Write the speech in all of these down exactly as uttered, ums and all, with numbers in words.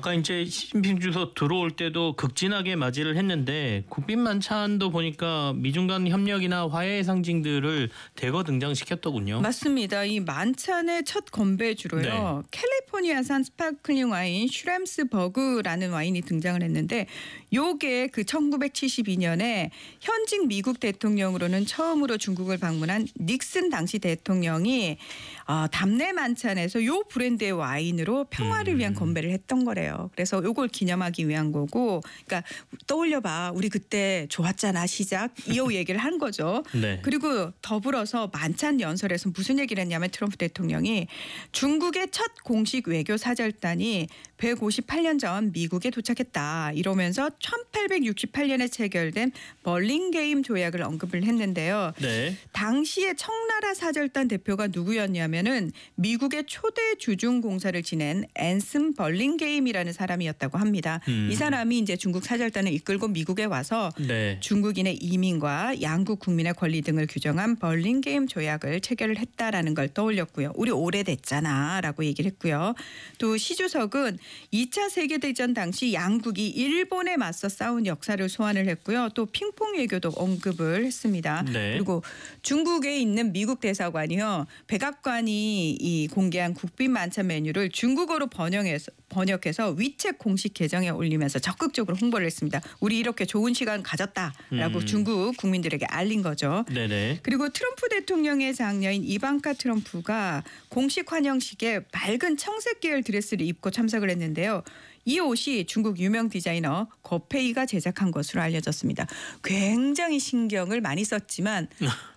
아까 이제 시진핑 주석 들어올 때도 극진하게 맞이를 했는데 국빈 만찬도 보니까 미중 간 협력이나 화해의 상징들을 대거 등장시켰더군요. 맞습니다. 이 만찬의 첫 건배주로요. 네. 캘리포니아산 스파클링 와인 슈램스버그라는 와인이 등장을 했는데 요게 그 천구백칠십이 년에 현직 미국 대통령으로는 처음으로 중국을 방문한 닉슨 당시 대통령이 어, 답례 만찬에서 요 브랜드의 와인으로 평화를 위한 건배를 했던 거래요. 그래서 요걸 기념하기 위한 거고, 그러니까 떠올려봐, 우리 그때 좋았잖아 시작 이 얘기를 한 거죠. 네. 그리고 더불어서 만찬 연설에서 무슨 얘기를 했냐면 트럼프 대통령이 중국의 첫 공식 외교 사절단이 백오십팔 년 전 미국에 도착했다 이러면서 천팔백육십팔 년에 체결된 벌링게임 조약을 언급을 했는데요. 네. 당시에 청나라 사절단 대표가 누구였냐면은 미국의 초대 주중 공사를 지낸 앤슨 벌링게임이라는 사람이었다고 합니다. 음. 이 사람이 이제 중국 사절단을 이끌고 미국에 와서 네. 중국인의 이민과 양국 국민의 권리 등을 규정한 벌링게임 조약을 체결을 했다라는 걸 떠올렸고요. 우리 오래됐잖아라고 얘기를 했고요. 또 시 주석은 이 차 세계대전 당시 양국이 일본에 맞서 싸운 역사를 소환을 했고요. 또 핑퐁 외교도 언급을 했습니다. 네. 그리고 중국에 있는 미국 대사관이요. 백악관이 이 공개한 국빈 만찬 메뉴를 중국어로 번역해서 번역해서 위챗 공식 계정에 올리면서 적극적으로 홍보를 했습니다. 우리 이렇게 좋은 시간 가졌다라고 음. 중국 국민들에게 알린 거죠. 네네. 그리고 트럼프 대통령의 장녀인 이방카 트럼프가 공식 환영식에 밝은 청색 계열 드레스를 입고 참석을 했는데요. 이 옷이 중국 유명 디자이너 거페이가 제작한 것으로 알려졌습니다. 굉장히 신경을 많이 썼지만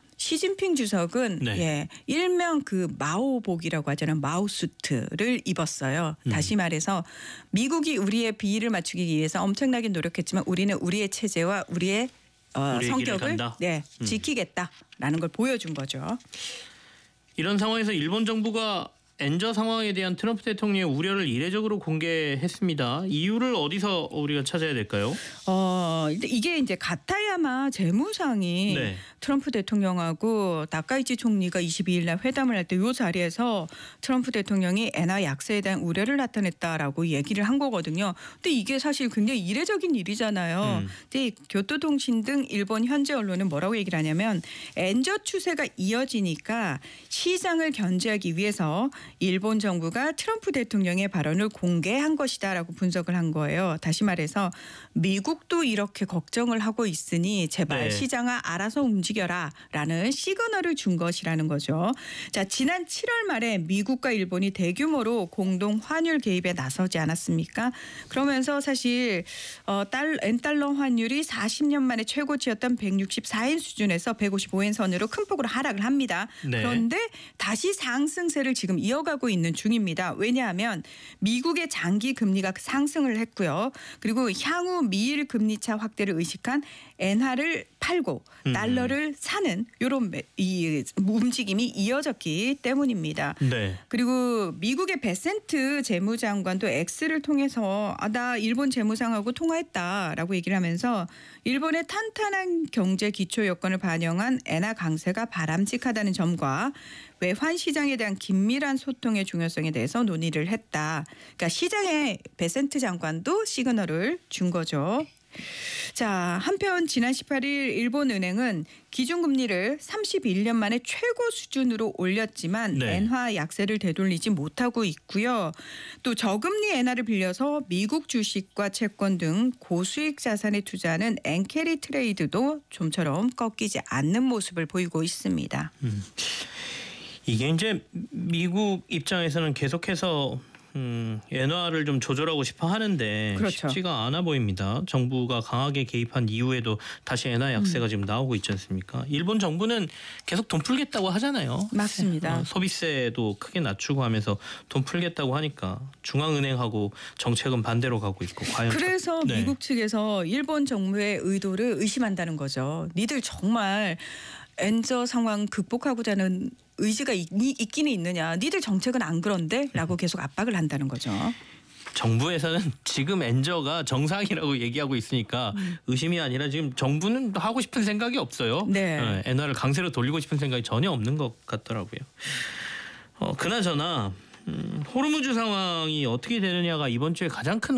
시진핑 주석은 네. 예, 일명 그 마오복이라고 하잖아요. 마오수트를 입었어요. 음. 다시 말해서 미국이 우리의 비위를 맞추기 위해서 엄청나게 노력했지만 우리는 우리의 체제와 우리의 어, 성격을 네, 음. 지키겠다라는 걸 보여준 거죠. 이런 상황에서 일본 정부가 엔저 상황에 대한 트럼프 대통령의 우려를 이례적으로 공개했습니다. 이유를 어디서 우리가 찾아야 될까요? 어, 이게 이제 가타야마 재무상이 네. 트럼프 대통령하고 나카이치 총리가 이십이 일 날 회담을 할 때 이 자리에서 트럼프 대통령이 엔화 약세에 대한 우려를 나타냈다라고 얘기를 한 거거든요. 근데 이게 사실 굉장히 이례적인 일이잖아요. 음. 근데 교토통신 등 일본 현지 언론은 뭐라고 얘기를 하냐면 엔저 추세가 이어지니까 시장을 견제하기 위해서 일본 정부가 트럼프 대통령의 발언을 공개한 것이다라고 분석을 한 거예요. 다시 말해서 미국도 이렇게 걱정을 하고 있으니 제발 네. 시장아 알아서 움직여라라는 시그널을 준 것이라는 거죠. 자, 지난 칠월 말에 미국과 일본이 대규모로 공동 환율 개입에 나서지 않았습니까? 그러면서 사실 어, 달, 엔달러 환율이 사십 년 만에 최고치였던 백육십사 엔 수준에서 백오십오 엔 선으로 큰 폭으로 하락을 합니다. 네. 그런데 다시 상승세를 지금 이어가고 있는 중입니다. 왜냐하면 미국의 장기 금리가 상승을 했고요. 그리고 향후 미일 금리차 확대를 의식한 엔화를 팔고 달러를 음. 사는 이런 이 움직임이 이어졌기 때문입니다. 네. 그리고 미국의 베센트 재무장관도 X를 통해서 아, 나 일본 재무상하고 통화했다라고 얘기를 하면서 일본의 탄탄한 경제 기초 여건을 반영한 엔화 강세가 바람직하다는 점과 외환 시장에 대한 긴밀한 소통의 중요성에 대해서 논의를 했다. 그러니까 시장에 베센트 장관도 시그널을 준 거죠. 자, 한편 지난 십팔 일 일본은행은 기준금리를 삼십일 년 만에 최고 수준으로 올렸지만 네. 엔화 약세를 되돌리지 못하고 있고요. 또 저금리 엔화를 빌려서 미국 주식과 채권 등 고수익 자산에 투자하는 엔캐리 트레이드도 좀처럼 꺾이지 않는 모습을 보이고 있습니다. 음. 이게 이제 미국 입장에서는 계속해서 음, 엔화를 좀 조절하고 싶어 하는데 그렇죠. 쉽지가 않아 보입니다. 정부가 강하게 개입한 이후에도 다시 엔화 약세가 음. 지금 나오고 있지 않습니까? 일본 정부는 계속 돈 풀겠다고 하잖아요. 맞습니다. 어, 소비세도 크게 낮추고 하면서 돈 풀겠다고 하니까 중앙은행하고 정책은 반대로 가고 있고. 과연 그래서 네. 미국 측에서 일본 정부의 의도를 의심한다는 거죠. 니들 정말 엔저 상황 극복하고자 하는 의지가 있, 있기는 있느냐. 니들 정책은 안 그런데? 라고 계속 압박을 한다는 거죠. 정부에서는 지금 엔저가 정상이라고 얘기하고 있으니까 음. 의심이 아니라 지금 정부는 하고 싶은 생각이 없어요. 네. 네, 엔화를 강세로 돌리고 싶은 생각이 전혀 없는 것 같더라고요. 어, 그나저나 음, 호르무즈 상황이 어떻게 되느냐가 이번 주에 가장 큰